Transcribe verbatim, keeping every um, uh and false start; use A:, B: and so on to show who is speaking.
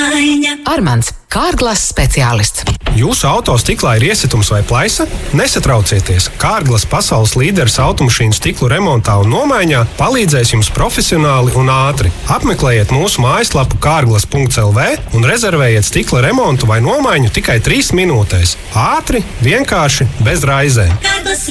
A: nomaiņa.
B: Armands, Kārglass speciālists.
C: Jūsu auto stiklā ir iesitums vai plaisa? Nesatraucieties! Kārglass pasaules līderis automašīnu stiklu remontā un nomaiņā palīdzēs jums profesionāli un ātri. Apmeklējiet mūsu mājaslapu kārglass punkts el vē un rezervējiet stikla remontu vai nomaiņu tikai trīs minūtēs. Ātri, vienkārši, bez raizēm.
A: Kārglass